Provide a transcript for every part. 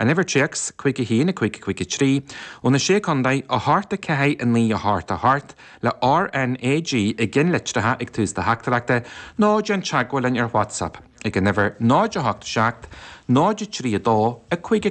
an ever checks, quick a heen, a quick tree, on the shake on day, a heart a cahay and lee a heart, la RNAG, again lichtaha, ictus the hackteracta, no jen chagwell in your WhatsApp. I can never nod your hocked shacked, nod your tree a daw, a quick.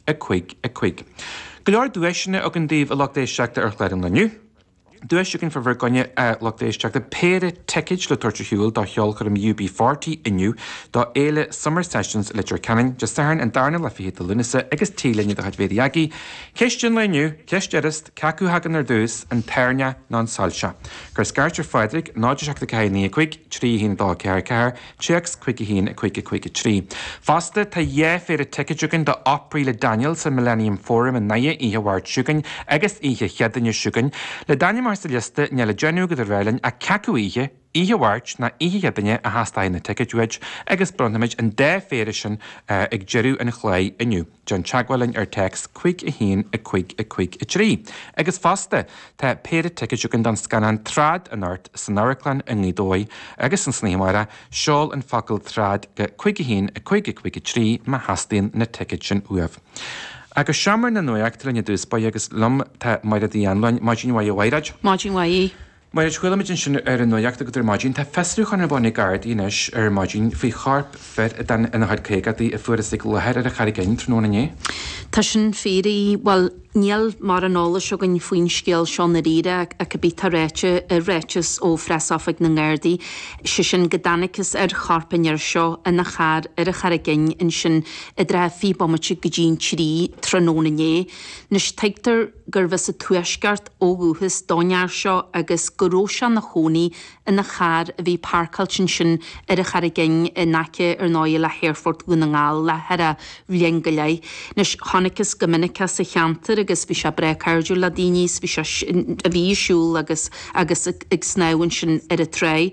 Glor dueshne og en div a lock day shacked earthleading the new. Dues you can for Virginia lock day shacked the pere tickage the torture huel da hyolker UB40 in you da ele summer sessions litter canning just darn and darn la fi the lunisa egus tealing the hadvediagi question la new keshterist kaku hagen er dus and ternia non salsha Chris Garcher Frederick nod shack the kaini quick tree hin da car checks quick hin a quick tree faster ta ye fere tickage you can the April Daniels and Millennium Forum and naye I ward shugan egus I head in your shugan le Daniel Marcelista nella genu gyda'r felyn a cacu ihe warch na ihe gedine a hastain na ticket wedge agus brondamage and de ferishin ag jeru and chlai inu John Chagwellin text quick a heen a quick a tree agus faste ta pere ticket you can dan scanan trad an art sanaraclan and nidoi agus an snihimara shawl and fakkel trad get quick a heen a quick a tree ma hastain na ticket shin uev Agus siamar na nuach yn y dwys boi agus lom ta mair a di anlain magin wai o wairaj? Magin wai. Mair chwila magin sy'n nuach gyda'r magin ta fesrwch yn y bonni gard i nes magin fi charp fer dan yn y haid ceg a di y ffwyr ysig lyher ar y charigain trwy nhw'n ni? Ta sy'n ffiri, wel, Níl mar an ála seo gan faoin scéal seán na ríre a go bit réitis ó freisaffaigh na ngáirdaí si sin godanachas charpan ar seo a na char ar a charagin in sin I dre fí bommate go dín trí tróna né nus teigtar gur bheits a tuaisceart ógúthas dáinear seo agus goróise na chónaí in na char a bhí parcailt sin ar a charagin I nace ar náil le Hereford go na ngáil le head a bhlion go leith nus chonachas gominicas a cheantar agus bhí se bre cairdiú le daoine bhí se a bhí siúil agus ag snáhain sin ar a tré.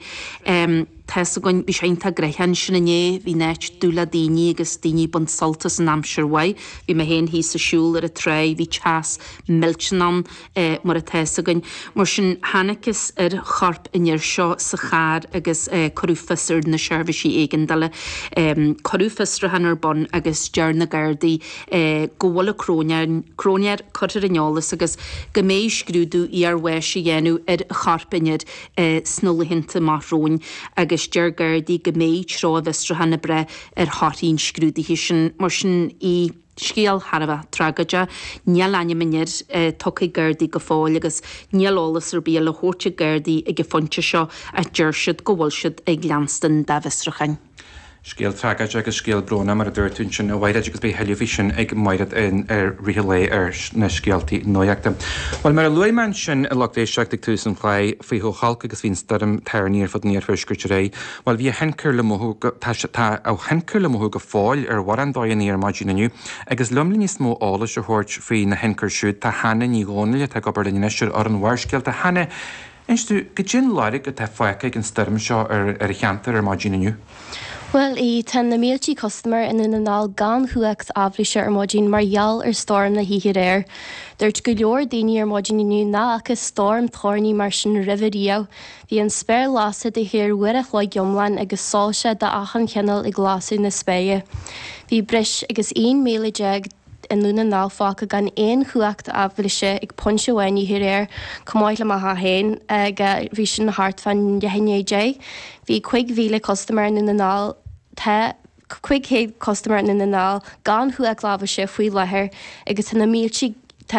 Tess goin bhí sé inta greithan sin inné bhí neit dúla daoine agus daoine bun saltas an Amsirwai bhí me hen hí sa siúil ar a tré bhí chas milchanam mar a tess goin mar sin hanachas ar charp inar seo sa char agus corúfasar na seirbhísí éigen dala corúfasra hanar bon agus dear na gardaí gohla crónear chutar ineolalas agus go méid scrúdú I ar weisi dhéanú ar charpinir snolahinnta marróin agus dear gardaí go méid srá vestra hanna bre ar hátín scrúdaí sin mar sin I scéal Harbh tragaide níl aine minir tocaí gardaí go fáil agus nílálas ar bí le hórte gardaí ag go fonte seo a dúirsiad go bhfuil siad ag leanstan de vesrachain. Scéal tragaide agus scéal brona mar a dúirtún sin a bhaid agus bé heilehísin ag mairad in rihilé na scéaltaí nóiachta. Well mar a luiman sin a lochdééis 2000 chlai faoi ho chalca agus hín starm teirníir fod níor fuisgurt ré, well bhí hencur le mothú tá á hencur le mothú go fáil ar war an dáin níor maidí naniu, agus lumlí níos mó álas a thuirt faoi na hencur siúd tá hana ní gcónaile tá gobar in neisiir ar an bharscéal tá hana instú go gin láirigh go tá faica an starm seo ar a cheantar ar maidí naniu. Well, I ten na míltí customer in nál gan huacht ábhríse ar modín margheall ar storm na híhir air. Dúirt go leor daoine ar modín inniu ná agus storm thorní mar sin riverío. Bhí an spéir lása de hir uirich le giomlainn agus sáilse de achan cheanal I glasú na Spéie. Bhí bris agus 1 méle jeag in lúna náfáca gan éon chuacht ábhríse ag ponsehain hir air cumáid le maitha hain bhí sin na hart fan dehéé. Bhí 5,000 customer in na nál Tá quick héad customer in na nál gan chuaach lábha sé faoi lethir agus tá míltí tá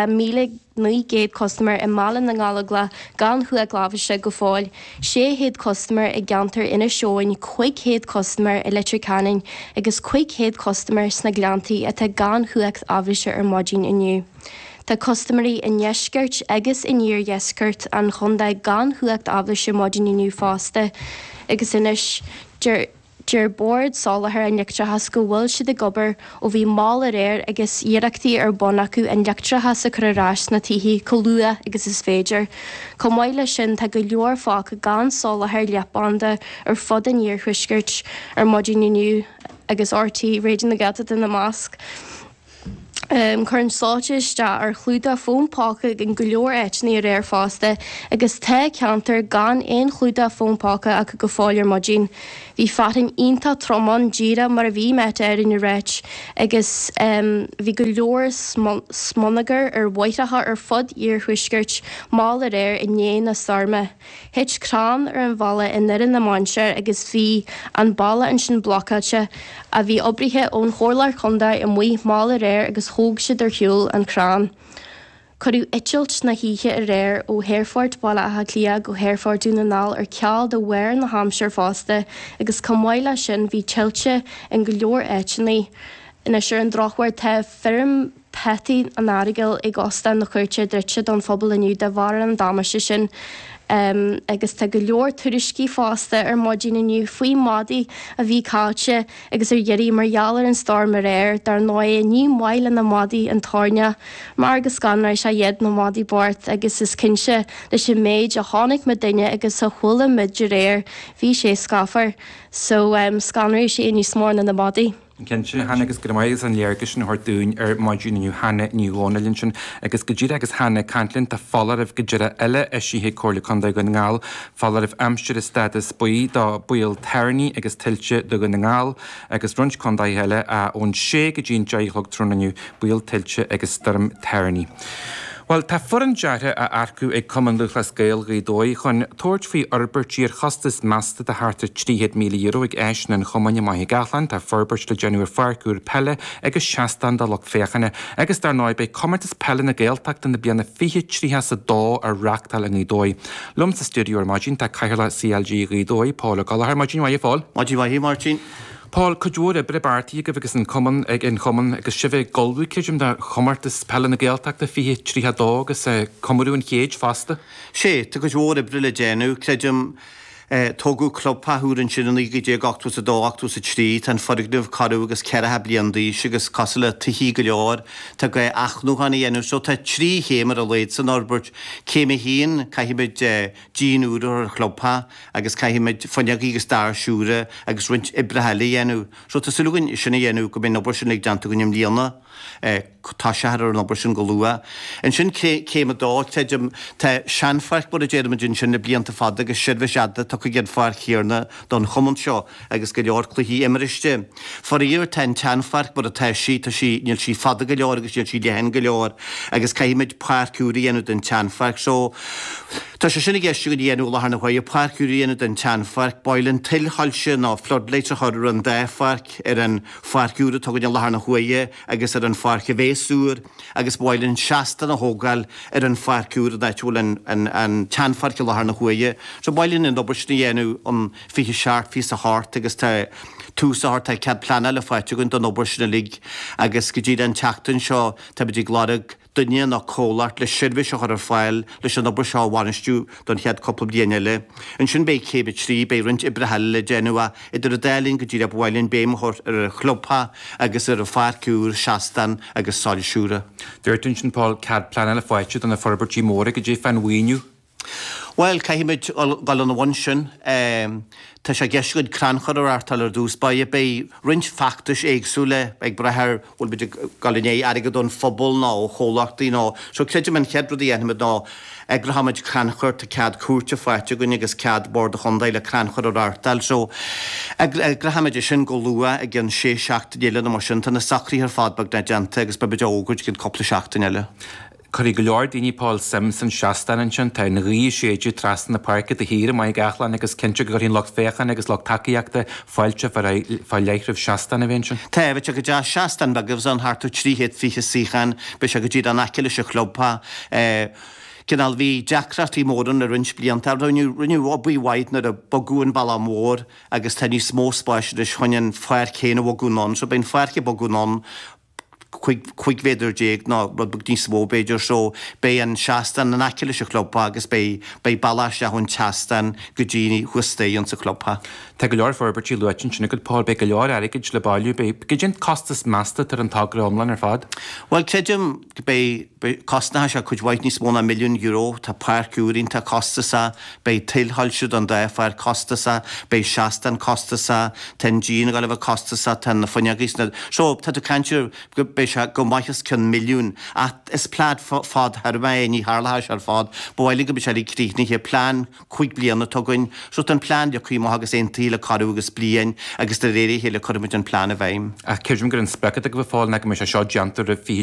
1,900 customer I málan na ngála gan chuaach lábha sé go fáil 600 customer ag gantar ina seoin 500 customer I litir canning agus 500 customer sna glantaí a tá gan chuaach ábhríse ar modín inniu. Tá customerí in yeisgurt agus in níor yeisgurt an chundaid gan chuaach ábhríse modín inniu fásta agus inis Dear board sálathair an leictreachas go bhfuil siad a gobar ó bhí mála réir agus iarachtaí ar bonacu an leictreachas a churrás na tithí colua agus is féidir. Com mhaile sin tá go leor fáca gan sálathair leapbanda ar fod an níor thuisgurt ar modín inniu agus RT réidir na gata in na másc. Chun sáitis de ar chlúda fónpáca an go leor éitní ar fásta agus te ceantar gan éon chlúda fónpáca a go fáil ar modín. Bhí fatin ionta tromán díra mar a bhí met in na réit agus bhí go leor smonagar ar bhaitithe ar fud ar thuisgurt máil ar air in néana na sarma. Hit crán ar an bhalla in nuan na máinseir agus bhí an balla an sin blocáte a bhí obrithe ón chóirlar chunda i mí máil ar air agus thóg siad ar hiúil an crán. Corú itilt na híthe ar réir ó Hairfort balla a clia go Hairfort dúnaál ar ceall do bhhair na Hampshire fásta agus commáile sin bhí tilte an go leor éitinaí. Ina siar an drochhair te firm petí an áigil ag ostan na chuirte dreite don phobal aniu de bhar an damasise sin. Agus te go leor tuairiscí fásta ar modín aniu faoi mádaí a bhí cáte agus ar dhéirí margheallar an storm ar air dar nói ní mhaile na mádaí an táne mar agus ganraid se dhéad na mádaí bort agus is cinse leis sin méid a tháinig me duine agus sa chula midre réir bhí sé scafar so scanraid sé ní smór na mádaí. Ken sin hanna agus gomáid an léirgus sin thúin ar maidúniu hanna níúónalinn sin agus go ddíad agus hanna cantlinn tá fallar ah go ddíire eile a sihé cóla chunda go ngáil, fallar ah amstir is status buí dá buil teirní agus tiltte do go ngáil agus runt chunda heile a ón sé go dtíon deithog trúnaniu buil tiltte agus stom teirní. Well, tá foran deartha a arcú ag cuman luchla scéal dói chun tuairt faoi arbeirt tíar chostas measta de hartar 300 milliún euro ag éisina an chumaine maithe galan tá forbeirt le Januar farcúr pelle agus 16 de lech féchanna agus dar náid be commertas pelle na géalteachta na bíanana 23 ar reachtal in dói. Lum sa stúdiúr Martin tá caiile CLG dói Paul Gallagher Martin wa fáil. Martin Martin. Paul, could a bit of arty give us in common agus shive goldu kijum da chomartas pelle na géalteach da fi trí dog as comú an chéid fasta? Sé, tu go a brille genu, clejum tógu club paúrin sin an ige dé 8 dó 3 tan forigdumh carú agus cerathe bliandaí agus cosla tuhí go leor tá go achnúchanna dhéanú so tá 3 chémar a léid san Norbert céime híon caihíid díúr ar clubpa agus caihíid fanneagaí agus starsúre agus rint ibrahela dhéanú. So tá sulúgann sinna dhéanú go bin obair sin ag deanta go nimh líana tá seaar an obair sin go lua. An sin céime dó teidim tá seanfarc bud a déirmidin sin na blianta fada agus sibh seada tá go géad far chéarna don chumann seo agus go leor chluí imimeiste. For íor ten teanfarc bud a tá sí tá sí níl sí fada go leor agus níl sí lehan go leor agus caiimiid páirciúí dhéanú den teanfarc so tá sé sinna ggéistú go dhéanú lethna chuir páirciúí dhéanú den teanfarc bailinn tilhailse ná flodléite chuir an défarc ar an farciúra tá go de lethna chuige agus ar an farce bhéasúr agus bailinn 16 na hógáil ar an farciúra d'úil an teanfarce lethna chuige so bailinn an obair dhéanú an fi seart fi a hart agus tá túsahart ag cead plana le fáite gon don obair sinna lig agus go dtíad an teachtain seo tá bidí gládag duine nach cólart le sibh seo ar fáil leis an obair seo bhainistú don chead coppla blianaile. An sin bé chébe trí bé rint ibrahela le genua idir a délinn go dtíad a bhhailinn béimthir ar a chlubpa agus ar a farciúr seastan agus sáilisiúra. Dúirtún sin Paul cead plana le fáite don na forbertí móra go dtí fanhuiiniu. Well, caiimiid gal an bhain sin tá sé geisgad cranchar ar artal ar dús ba bé rint factus éagsúle ag brethir bhfuil beidir galné aige don fphobal ná ó chólachtaí ná. So cléidir an cheadrú dhéanamid ná agrahamid cranchar tá cead cuairte fáite gon agus cead bord a chundaí le cranchar ar artal. So agrahamid sin go lua ag an 6 déile na mar sin tá na sacrí ar fadbag na deanta agus be beidir ógurt cin coppla 16 eile. Corrí go leor daoine Paul Simpson seastan an sin tá rí séidir tras na parca a híre mai gachlan agus cinnte gur hín locht féchan agus locht takeíachta fáilte fá leithrimh seastan a bhéin sin. Tá bheit go deas seastan bagah an hartú tríhéad fiche síchan be se go dtíad an aiceile se clubpa Cinál bhí deachratí móran a rins blianta rinneú obíhaid na a bagún balla mór agus tá ní smó spáisiir is chuinean fear céine bhgúnán, so ben fearce bagúnán chuig féidir déag ná rud ní smó béidir so bé an seastan an aiceile se clubpa agus bé bailiste chun teastan go ddíine chustaíonn sa clubpa. Tá go leor forbertí luitin sinna go Paul be go leor aigeid le bailú be go dtí costas measta tar an tagraomlan ar fad? Well, creidim bé costnathe se chuidhhaid ní smóna milliún euro tá páirciúín tá costasa bé tilhailsiúd an défar costasa bé seastan costasa ten dín gal bh costasa ten na fanneagís na so tá cantir bé se go maithas cyn miliún a is plád fád harmé ní harlathis ar fád, bhile go be se críní hé plán chuig blianana tugain, so an plán de chuí agus é tíle carúgus blian agus de réirí héle chuimiid an plán a bhaim. A ceirm gur an specha go bh fáil na go me se seo deantar a fi